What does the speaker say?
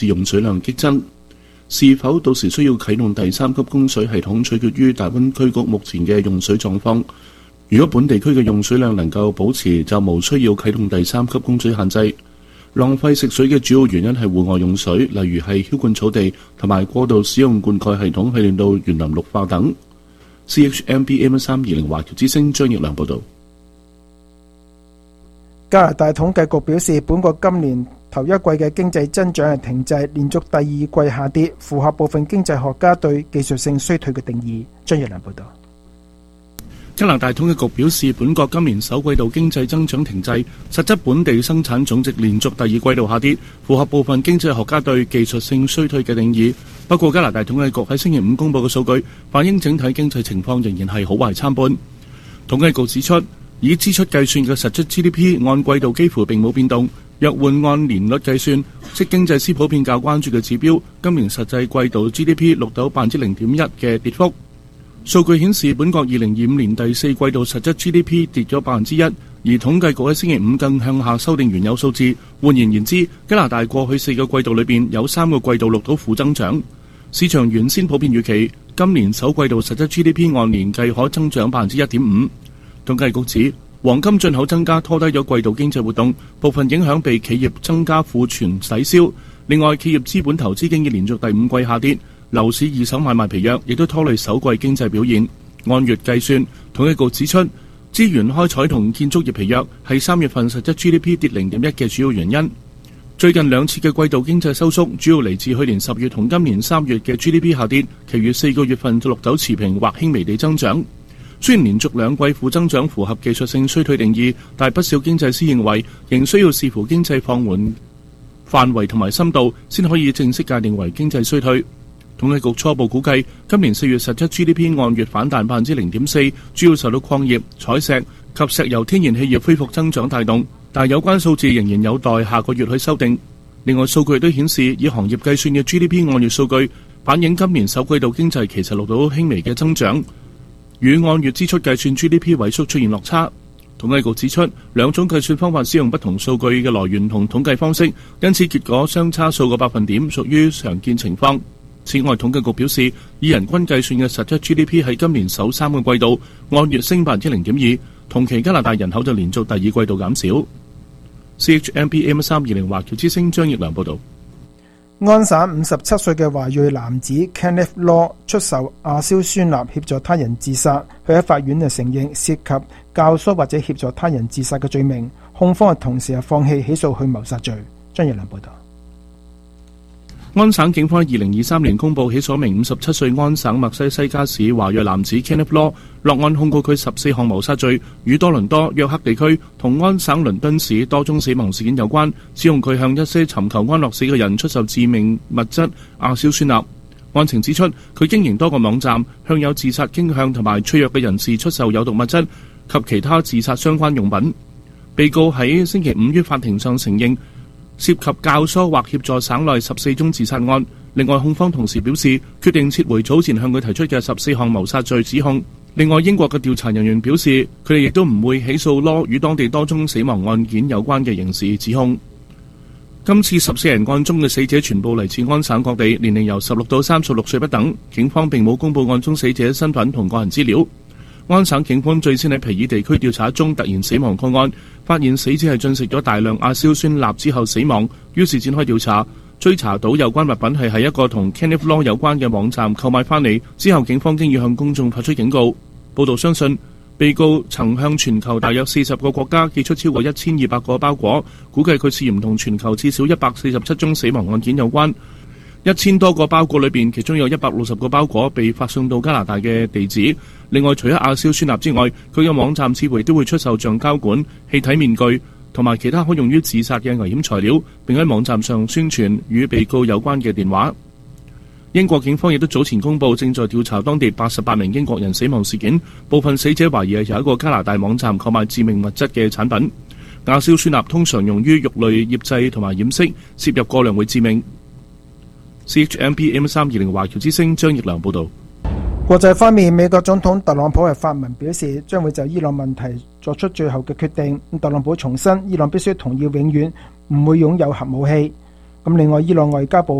用水量激增。是否到時需要啟動第三級供水系統，取決於大灣區局目前嘅用水狀況。如果本地區嘅用水量能夠保持，就無需要啟動第三級供水限制。浪費食水嘅主要原因係戶外用水，例如係澆灌草地同埋過度使用灌溉系統，係令到園林綠化等。CHMB AM320華僑之聲張奕良報導。 加拿大統計局表示，本國今年頭一季嘅經濟增長係停滯，連續第二季下跌，符合部分經濟學家對技術性衰退嘅定義。張奕良報導。 加拿大統計局表示，本國今年首季度經濟增長停滯，實質本地生產總值連續第二季度下跌，符合部分經濟學家對技術性衰退嘅定義。不過，加拿大統計局喺星期五公布嘅數據反映整體經濟情況仍然係好壞參半。統計局指出，以支出計算嘅實質 GDP 按季度幾乎並冇變動，若換按年率計算，即經濟師普遍較關注嘅指標，今年實際季度 GDP 錄到 0.1% 嘅跌幅。數據顯示，本國2025年第四季度實質 GDP 跌咗 1%，而統計局喺星期五更向下修訂原有數字。換言之，加拿大過去4個季度裏邊有3個季度錄到負增長。市場原先普遍預期今年首季度實質 GDP 按年計可增長 1.5%。統計局指，黃金進口增加拖低咗季度經濟活動，部分影響被企業增加庫存抵消。另外，企業資本投資經已連續第5季下跌。樓市二手買賣疲弱，亦都拖累首季經濟表現。按月計算，統計局指出，資源開採同建築業疲弱係3月份實質 GDP 跌 0.1% 嘅主要原因。最近2次嘅季度經濟收縮，主要嚟自去年10月同今年3月嘅 GDP 下跌，其餘4個月份就錄走持平或輕微地增長。雖然連續2季負增長符合技術性衰退定義，但不少經濟師認為仍需要視乎經濟放緩範圍同埋深度，先可以正式界定為經濟衰退。統計局初步估計，今年4月實質 GDP 按月反彈 0.4%，主要受到礦業、採石及石油天然氣業恢復增長帶動，但有關數字仍然有待下個月去修訂。另外，數據都顯示，以行業計算嘅 GDP 按月數據反映今年首季度經濟其實錄到輕微嘅增長，與按月支出計算 GDP 萎縮出現落差。統計局指出，兩種計算方法使用不同數據嘅來源同統計方式，因此結果相差數個百分點，屬於常見情況。此外，統計局表示，以人均計算嘅實質 GDP 喺今年首3個季度按月升 0.2%， 同期加拿大人口就連續第二季度減少。CHMB AM320華僑之聲張奕良報導。 安省57歲嘅華裔男子 Kenneth Law 出售亞硝酸鈉協助他人自殺，佢喺法院就承認涉及教唆或者協助他人自殺嘅罪名，控方同時係放棄起訴佢謀殺罪。張奕良報導。 安省警方喺2023年公佈起訴名57歲安省墨西西加市華裔男子 Kenneth Law， 落案控告佢14項謀殺罪，與多倫多、約克地區同安省倫敦市多宗死亡事件有關，指控佢向一些尋求安樂死嘅人出售致命物質亞硝酸鈉。案情指出，佢經營多個網站，向有自殺傾向同埋脆弱嘅人士出售有毒物質及其他自殺相關用品。被告喺星期5於法庭上承認涉及教唆或協助省內14宗自殺案。另外，控方同時表示決定撤回早前向佢提出嘅14項謀殺罪指控。另外，英國嘅調查人員表示，佢哋亦都唔會起訴羅與當地多宗死亡案件有關嘅刑事指控。今次14人案中嘅死者全部嚟自安省各地，年齡由16到36歲不等。警方並冇公布案中死者身份同個人資料。安省警方最先喺皮爾地區調查一宗突然死亡個案，發現死者係進食咗大量亞硝酸鈉之後死亡，於是展開調查，追查到有關物品係喺一個同 Kenneth Law 有關嘅網站購買翻嚟。之後警方經已向公眾發出警告。報道相信，被告曾向全球大約40個國家寄出超過1200個包裹，估計佢涉嫌同全球至少147宗死亡案件有關。1000多個包裹裏邊，其中有160個包裹被發送到加拿大嘅地址。另外，除咗亞硝酸鈉之外，佢嘅網站似乎都會出售橡膠管、氣體面具同埋其他可用於自殺嘅危險材料，並喺網站上宣傳與被告有關嘅電話。英國警方亦都早前公布正在調查當地88名英國人死亡事件，部分死者懷疑係由一個加拿大網站購買致命物質嘅產品。亞硝酸鈉通常用於肉類醃製同埋染色，攝入過量會致命。CHMB AM320華僑之聲張奕良報導。 國際方面，美國總統特朗普係發文表示，將會就伊朗問題作出最後嘅決定。特朗普重申，伊朗必須同意永遠唔會擁有核武器。 咁另外，伊朗外交部